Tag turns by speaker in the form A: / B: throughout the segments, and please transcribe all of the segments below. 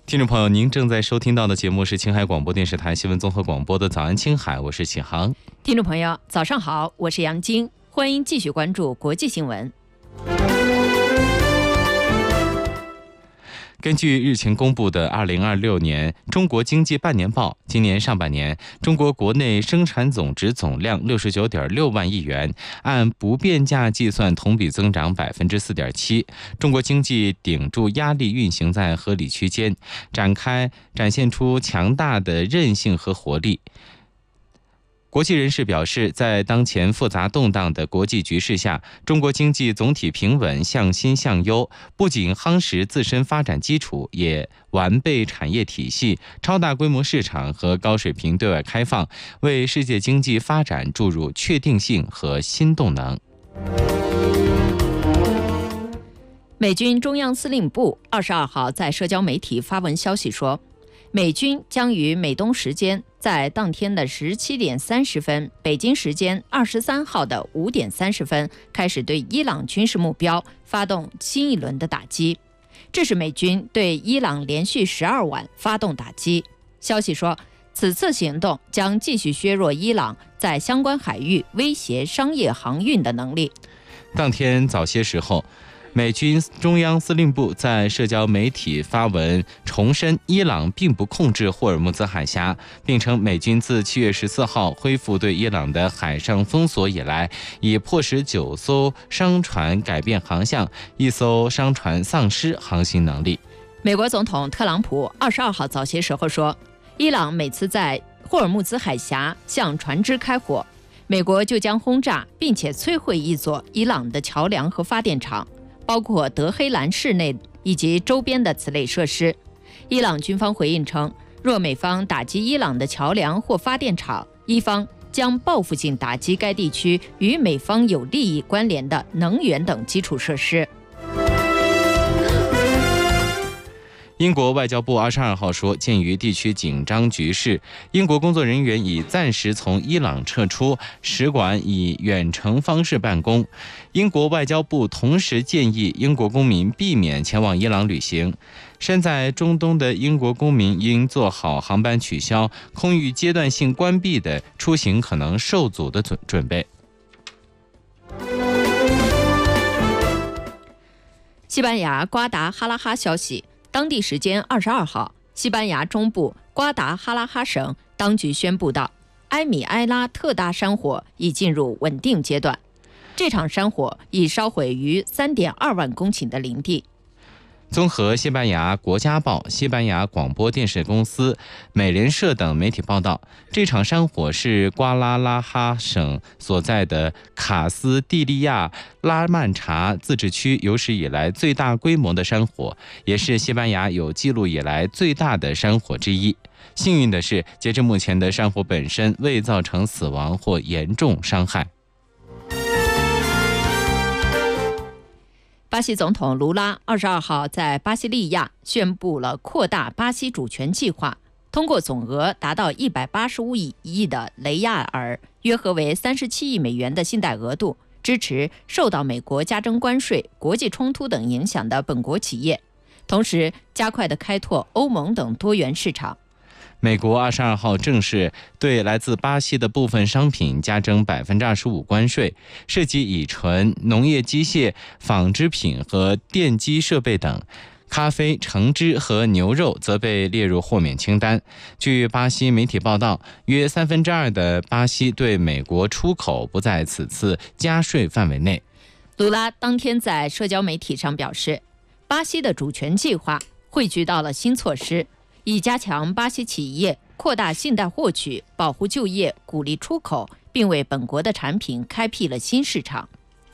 A: 听众朋友，您正在收听到的节目是青海广播电视台新闻综合广播的早安青海，我是启航。
B: 听众朋友，早上好，我是杨晶，欢迎继续关注国际新闻。
A: 根据日前公布的2026年中国经济半年报，今年上半年中国国内生产总值总量69.6万亿元，按不变价计算同比增长 4.7%。中国经济顶住压力运行在合理区间，展现出强大的韧性和活力。国际人士表示，在当前复杂动荡的国际局势下，中国经济总体平稳向新向优，不仅夯实自身发展基础，也完备产业体系、超大规模市场和高水平对外开放，为世界经济发展注入确定性和新动能。
B: 美军中央司令部22号在社交媒体发文消息说，美军将于美东时间在当天的17点30分，北京时间23号的5点30分开始对伊朗军事目标发动新一轮的打击。这是美军对伊朗连续12晚发动打击。消息说，此次行动将继续削弱伊朗在相关海域威胁商业航运的能力。
A: 当天早些时候，美军中央司令部在社交媒体发文重申伊朗并不控制霍尔木兹海峡，并称美军自7月14号恢复对伊朗的海上封锁以来，已迫使9艘商船改变航向，1艘商船丧失航行能力。
B: 美国总统特朗普22号早些时候说，伊朗每次在霍尔木兹海峡向船只开火，美国就将轰炸并且摧毁一座伊朗的桥梁和发电厂，包括德黑兰市内以及周边的此类设施。伊朗军方回应称，若美方打击伊朗的桥梁或发电厂，伊方将报复性打击该地区与美方有利益关联的能源等基础设施。
A: 英国外交部22号说，鉴于地区紧张局势，英国工作人员已暂时从伊朗撤出，使馆以远程方式办公。英国外交部同时建议英国公民避免前往伊朗旅行。身在中东的英国公民应做好航班取消、空域阶段性关闭的出行可能受阻的准备。
B: 西班牙瓜达哈拉哈消息，当地时间22号，西班牙中部瓜达哈拉哈省当局宣布到，埃米埃拉特大山火已进入稳定阶段。这场山火已烧毁逾3.2万公顷的林地。
A: 综合西班牙国家报、西班牙广播电视公司、美联社等媒体报道，这场山火是瓜拉拉哈省所在的卡斯蒂利亚拉曼查自治区有史以来最大规模的山火，也是西班牙有记录以来最大的山火之一。幸运的是，截至目前的山火本身未造成死亡或严重伤害。
B: 巴西总统卢拉22号在巴西利亚宣布了扩大巴西主权计划，通过总额达到185亿的雷亚尔，约合为37亿美元的信贷额度，支持受到美国加征关税、国际冲突等影响的本国企业，同时加快地开拓欧盟等多元市场。
A: 美国22号正式对来自巴西的部分商品加征 25% 关税，涉及乙醇、农业机械、纺织品和电机设备等。咖啡、橙汁和牛肉则被列入豁免清单。据巴西媒体报道，约2/3的巴西对美国出口不在此次加税范围内。
B: 卢拉当天在社交媒体上表示，巴西的主权计划汇聚到了新措施，以加强巴西企业扩大信贷获取、保护就业、鼓励出口，并为本国的产品开辟了新市场。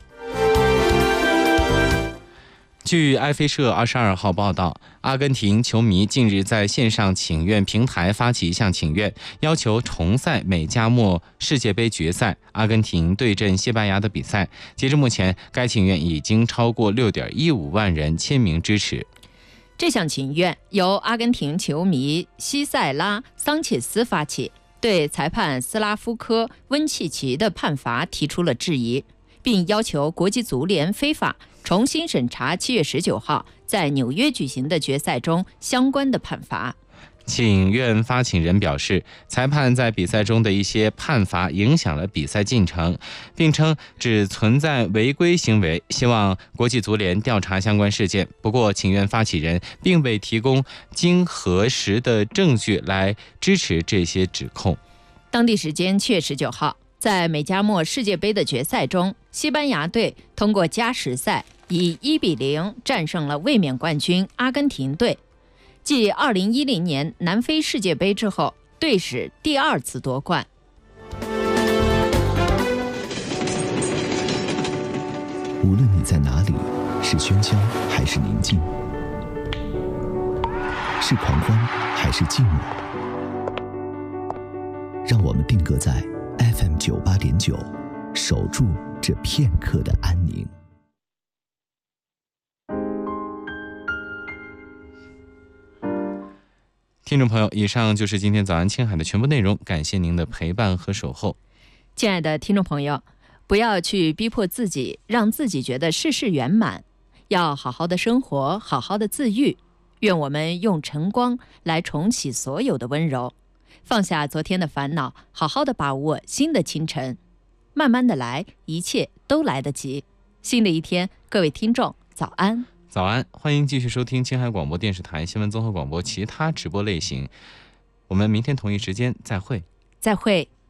A: 据埃菲社22号报道，阿根廷球迷近日在线上请愿平台发起一项请愿，要求重赛美加墨世界杯决赛阿根廷对阵西班牙的比赛。截至目前，该请愿已经超过 6.15 万人签名支持。
B: 这项请愿由阿根廷球迷西塞拉·桑切斯发起，对裁判斯拉夫科·温契奇的判罚提出了质疑， 并要求国际足联非法重新审查7月19号在纽约举行的决赛中相关的判罚。
A: 请愿发起人表示，裁判在比赛中的一些判罚影响了比赛进程，并称只存在违规行为，希望国际足联调查相关事件。不过，请愿发起人并未提供经核实的证据来支持这些指控。
B: 当地时间7月19号，在美加墨世界杯的决赛中，西班牙队通过加时赛以1-0战胜了卫冕冠军阿根廷队。继2010年南非世界杯之后，队史第2次夺冠。
C: 无论你在哪里，是喧嚣还是宁静，是狂欢还是寂寞，让我们定格在 FM 98.9，守住这片刻的安宁。
A: 听众朋友，以上就是今天早安青海的全部内容，感谢您的陪伴和守候。
B: 亲爱的听众朋友，不要去逼迫自己，让自己觉得事事圆满，要好好的生活，好好的自愈。愿我们用晨光来重启所有的温柔，放下昨天的烦恼，好好的把握新的清晨。慢慢的来，一切都来得及。新的一天，各位听众早安。
A: 早安，欢迎继续收听青海广播电视台新闻综合广播其他直播类型。我们明天同一时间再会。
B: 再会。